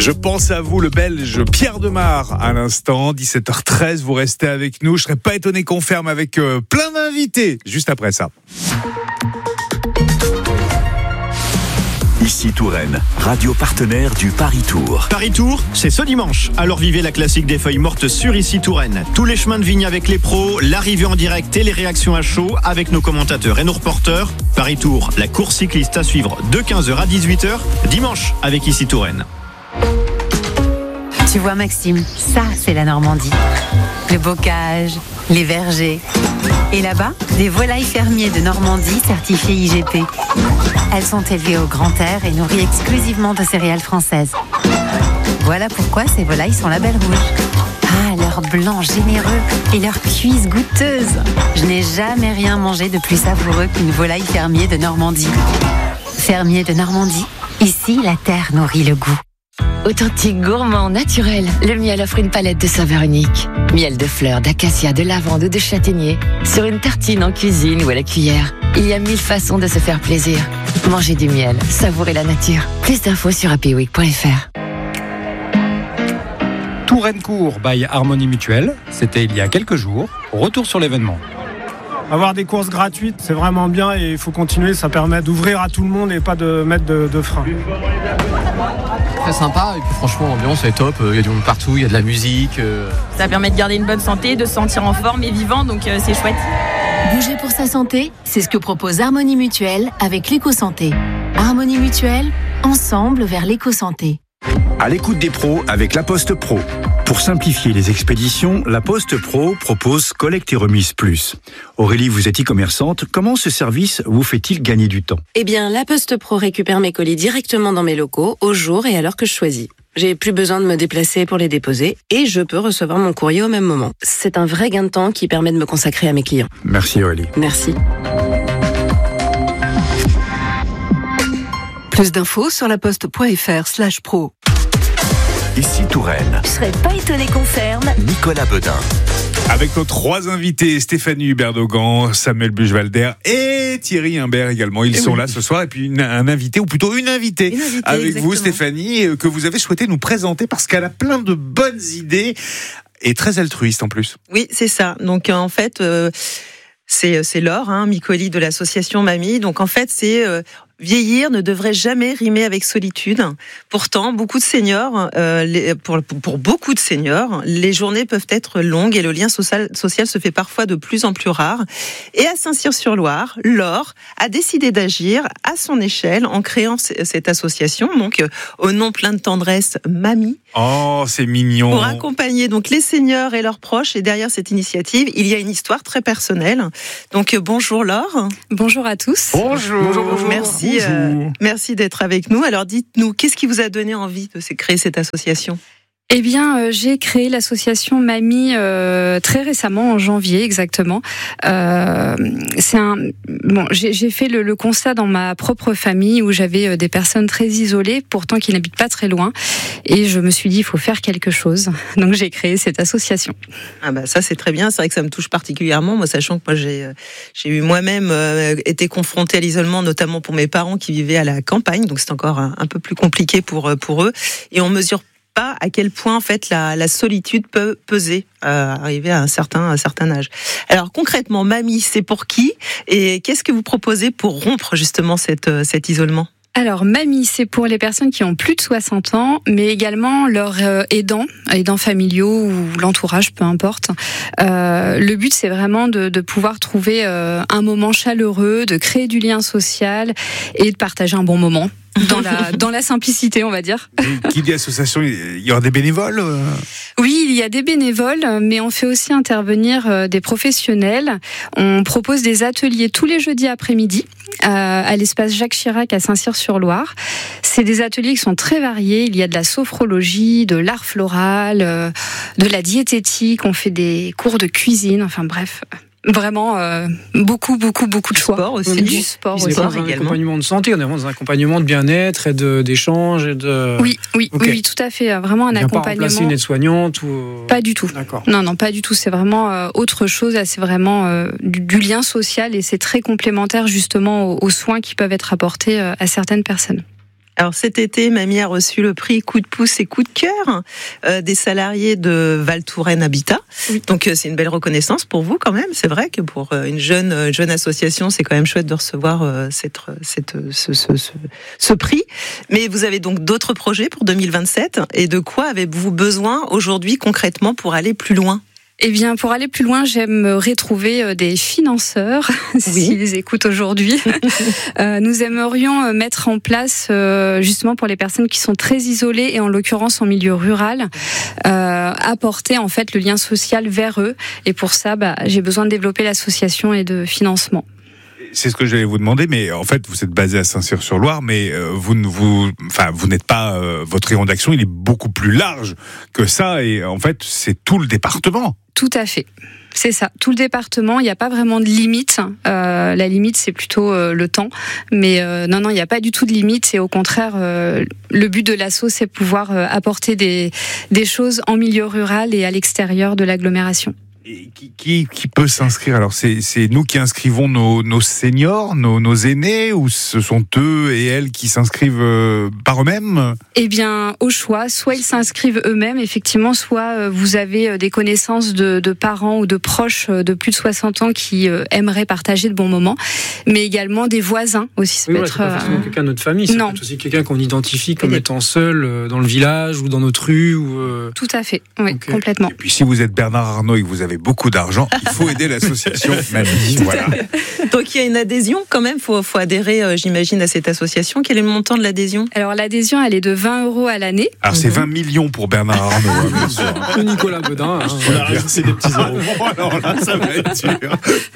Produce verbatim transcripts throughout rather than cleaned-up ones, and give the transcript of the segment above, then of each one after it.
Je pense à vous, le Belge Pierre Demar, à l'instant, dix-sept heures treize, vous restez avec nous. Je serais pas étonné qu'on ferme avec euh, plein d'invités, juste après ça. Ici Touraine, radio partenaire du Paris Tour. Paris Tour, c'est ce dimanche. Alors vivez la classique des feuilles mortes sur Ici Touraine. Tous les chemins de vigne avec les pros, l'arrivée en direct et les réactions à chaud avec nos commentateurs et nos reporters. Paris Tour, la course cycliste à suivre de quinze heures à dix-huit heures, dimanche avec Ici Touraine. Tu vois Maxime, ça c'est la Normandie. Le bocage, les vergers. Et là-bas, des volailles fermiers de Normandie certifiées I G P. Elles sont élevées au grand air et nourries exclusivement de céréales françaises. Voilà pourquoi ces volailles sont label rouge. Ah, leur blanc généreux et leur cuisse goûteuse. Je n'ai jamais rien mangé de plus savoureux qu'une volaille fermier de Normandie. Fermier de Normandie, ici la terre nourrit le goût. Authentique, gourmand, naturel, le miel offre une palette de saveurs uniques. Miel de fleurs, d'acacia, de lavande ou de châtaignier. Sur une tartine en cuisine ou à la cuillère. Il y a mille façons de se faire plaisir. Manger du miel, savourer la nature. Plus d'infos sur happy week point f r. Touraine Court by Harmonie Mutuelle, c'était il y a quelques jours. Retour sur l'événement. Avoir des courses gratuites, c'est vraiment bien et il faut continuer, ça permet d'ouvrir à tout le monde et pas de mettre de, de frein. Très sympa et puis franchement l'ambiance est top, il y a du monde partout, il y a de la musique. Ça permet de garder une bonne santé, de se sentir en forme et vivant, donc euh, c'est chouette. Bouger pour sa santé, c'est ce que propose Harmonie Mutuelle avec l'éco-santé. Harmonie Mutuelle, ensemble vers l'éco-santé. À l'écoute des pros avec La Poste Pro. Pour simplifier les expéditions, La Poste Pro propose Collecte et Remise Plus. Aurélie, vous êtes e-commerçante. Comment ce service vous fait-il gagner du temps ? Eh bien, La Poste Pro récupère mes colis directement dans mes locaux, au jour et à l'heure que je choisis. J'ai plus besoin de me déplacer pour les déposer et je peux recevoir mon courrier au même moment. C'est un vrai gain de temps qui permet de me consacrer à mes clients. Merci Aurélie. Merci. Plus d'infos sur laposte.fr slash pro. Ici Touraine. Je serais pas étonné qu'on ferme. Nicolas Bedin. Avec nos trois invités, Stéphanie Hubert-Dogan, Samuel Buchwalder et Thierry Imbert également. Ils et sont oui. là ce soir. Et puis une, un invité, ou plutôt une invitée, une invitée avec exactement. vous Stéphanie, que vous avez souhaité nous présenter parce qu'elle a plein de bonnes idées et très altruiste en plus. Oui, c'est ça. Donc en fait... Euh... C'est, c'est Laure, hein, Micoli de l'association Mamie. Donc en fait, c'est euh, vieillir ne devrait jamais rimer avec solitude. Pourtant, beaucoup de seniors, euh, les, pour, pour beaucoup de seniors, les journées peuvent être longues et le lien social, social se fait parfois de plus en plus rare. Et à Saint-Cyr-sur-Loire, Laure a décidé d'agir à son échelle en créant c- cette association, donc euh, au nom plein de tendresse, Mamie. Oh, c'est mignon. Pour accompagner donc les seniors et leurs proches. Et derrière cette initiative, il y a une histoire très personnelle. Donc euh, bonjour Laure. Bonjour à tous. Bonjour. Bonjour, bonjour. Merci, bonjour. Euh, merci d'être avec nous. Alors dites-nous, qu'est-ce qui vous a donné envie de créer cette association ? Eh bien, euh, j'ai créé l'association Mamie euh, très récemment, en janvier exactement. Euh, c'est un bon, j'ai, j'ai fait le, le constat dans ma propre famille où j'avais des personnes très isolées, pourtant qui n'habitent pas très loin, et je me suis dit il faut faire quelque chose. Donc j'ai créé cette association. Ah bah ça c'est très bien. C'est vrai que ça me touche particulièrement, moi sachant que moi j'ai j'ai eu moi-même euh, été confrontée à l'isolement, notamment pour mes parents qui vivaient à la campagne, donc c'est encore un, un peu plus compliqué pour pour eux, et on mesure pas à quel point en fait la, la solitude peut peser euh, arriver à un certain un certain âge. Alors concrètement, Mamie, c'est pour qui et qu'est-ce que vous proposez pour rompre justement cette, cet isolement ? Alors, Mamie, c'est pour les personnes qui ont plus de soixante ans, mais également leurs euh, aidants, aidants familiaux ou l'entourage, peu importe. Euh, le but, c'est vraiment de, de pouvoir trouver euh, un moment chaleureux, de créer du lien social et de partager un bon moment. Dans la, dans la simplicité, on va dire. Qui dit association, il y aura des bénévoles ? Oui, il y a des bénévoles, mais on fait aussi intervenir des professionnels. On propose des ateliers tous les jeudis après-midi euh, à l'espace Jacques Chirac à Saint-Cyr-sur-Loire. C'est des ateliers qui sont très variés. Il y a de la sophrologie, de l'art floral, euh, de la diététique. On fait des cours de cuisine, enfin bref... Vraiment euh, beaucoup, beaucoup, beaucoup de choix. Sport aussi. Du sport aussi. aussi. On est dans un accompagnement de santé, on est vraiment dans un accompagnement de bien-être et de, d'échange et de... Oui, oui, okay. oui, tout à fait. Vraiment un on accompagnement. Pas remplacer une aide-soignante ou... Pas du tout. D'accord. Non, non, pas du tout. C'est vraiment euh, autre chose. C'est vraiment euh, du, du lien social et c'est très complémentaire justement aux, aux soins qui peuvent être apportés euh, à certaines personnes. Alors cet été, Mamie a reçu le prix Coup de pouce et Coup de cœur euh, des salariés de Val Touraine Habitat. Oui. Donc euh, c'est une belle reconnaissance pour vous quand même. C'est vrai que pour euh, une jeune euh, jeune association, c'est quand même chouette de recevoir euh, cette, cette ce, ce, ce, ce prix. Mais vous avez donc d'autres projets pour deux mille vingt-sept. Et de quoi avez-vous besoin aujourd'hui concrètement pour aller plus loin ? Eh bien, pour aller plus loin, j'aimerais trouver des financeurs, oui. s'ils écoutent aujourd'hui. euh, nous aimerions mettre en place, euh, justement pour les personnes qui sont très isolées, et en l'occurrence en milieu rural, euh, apporter en fait le lien social vers eux. Et pour ça, bah, j'ai besoin de développer l'association et de financement. C'est ce que j'allais vous demander, mais en fait, vous êtes basé à Saint-Cyr-sur-Loire, mais vous ne vous, enfin, vous n'êtes pas, euh, votre rayon d'action, il est beaucoup plus large que ça, et en fait, c'est tout le département. Tout à fait. C'est ça, tout le département, il n'y a pas vraiment de limite. Euh, la limite, c'est plutôt euh, le temps. Mais euh, non, non, il n'y a pas du tout de limite. Et au contraire, euh, le but de l'asso, c'est pouvoir euh, apporter des, des choses en milieu rural et à l'extérieur de l'agglomération. Et qui, qui, qui peut s'inscrire ? Alors, c'est, c'est nous qui inscrivons nos, nos seniors, nos, nos aînés, ou ce sont eux et elles qui s'inscrivent euh, par eux-mêmes ? Eh bien, au choix, soit ils s'inscrivent eux-mêmes, effectivement, soit euh, vous avez des connaissances de, de parents ou de proches de plus de soixante ans qui euh, aimeraient partager de bons moments, mais également des voisins aussi. Ça oui, peut ouais, être c'est pas forcément euh... quelqu'un de notre famille, c'est non. peut-être aussi quelqu'un qu'on identifie comme étant seul euh, dans le village ou dans notre rue. Ou, euh... Tout à fait, oui, okay. complètement. Et puis, si vous êtes Bernard Arnault et que vous avez beaucoup d'argent, il faut aider l'association Mamie. Voilà. Donc il y a une adhésion quand même, il faut, faut adhérer, euh, j'imagine, à cette association. Quel est le montant de l'adhésion ? Alors l'adhésion, elle est de vingt euros à l'année. Alors c'est vingt millions pour Bernard Arnault, hein, bien sûr. Ou Nicolas Bedin. Hein, voilà, c'est des petits euros. Alors là, ça va être dur.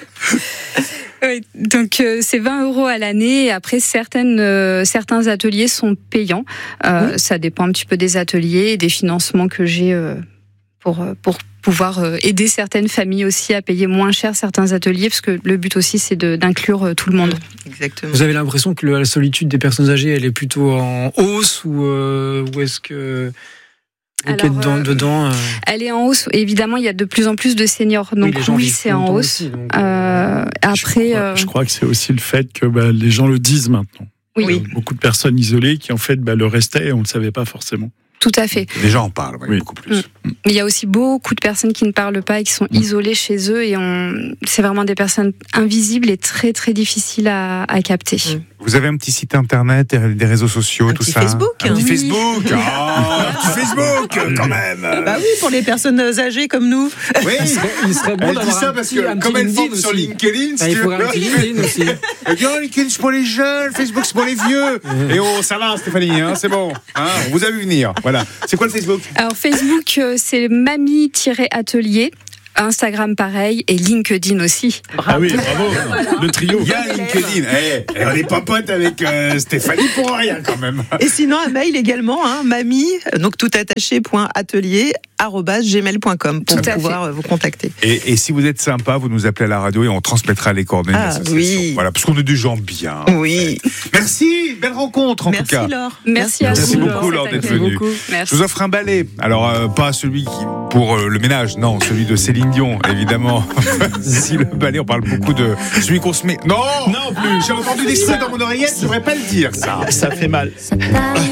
Oui, donc euh, c'est vingt euros à l'année. Et après, certaines, euh, certains ateliers sont payants. Euh, oui. Ça dépend un petit peu des ateliers et des financements que j'ai euh, pour pour pouvoir aider certaines familles aussi à payer moins cher certains ateliers, parce que le but aussi c'est de, d'inclure tout le monde. Exactement. Vous avez l'impression que la solitude des personnes âgées, elle est plutôt en hausse, ou, euh, ou est-ce que vous êtes dedans, euh, dedans euh... Elle est en hausse. Évidemment, il y a de plus en plus de seniors, donc oui, oui c'est en hausse. Aussi, donc, euh, après, je crois, euh... je crois que c'est aussi le fait que bah, les gens le disent maintenant. Oui. oui. Beaucoup de personnes isolées qui en fait bah, le restaient et on ne le savait pas forcément. Tout à fait. Les gens en parlent, oui, oui. beaucoup plus. Mmh. Mais il y a aussi beaucoup de personnes qui ne parlent pas et qui sont mmh. isolées chez eux, et on... c'est vraiment des personnes invisibles et très très difficiles à, à capter. Mmh. Vous avez un petit site internet, des réseaux sociaux, un tout petit ça. Facebook, un hein. petit Facebook. Oh, un petit Facebook, quand même. Bah oui, pour les personnes âgées comme nous. Oui, il serait, il serait bon elle d'avoir dit ça un parce petit, que comme elle forme sur LinkedIn, ah, il faudrait un petit LinkedIn aussi. Elle dit, oh, LinkedIn c'est pour les jeunes, Facebook c'est pour les vieux. Et oh, ça va, Stéphanie, hein, c'est bon. Hein, on vous a vu venir. Voilà. C'est quoi le Facebook ? Alors Facebook, c'est mamie-atelier. Instagram pareil, et LinkedIn aussi. Ah oui, bravo, le trio. Il y a LinkedIn. Hey, on n'est pas potes avec euh, Stéphanie pour rien quand même. Et sinon un mail également, hein, mamie, donc tout attaché point atelier arobase gmail point com pour pouvoir fait. vous contacter. Et, et si vous êtes sympa, vous nous appelez à la radio et on transmettra les coordonnées ah, de l'association. Oui. Voilà, parce qu'on est des gens bien. Oui. Merci, belle rencontre en Merci tout cas. Laure. Merci, Merci, Merci à vous. Merci beaucoup Laure d'être venue. Je vous offre un balai. Alors euh, pas celui qui pour euh, le ménage, non, celui de Céline Dion, évidemment. Si le balai, on parle beaucoup de celui qu'on se met. Non, non plus. J'ai entendu des sons dans mon oreillette, je devrais pas le dire ça. Ça fait mal.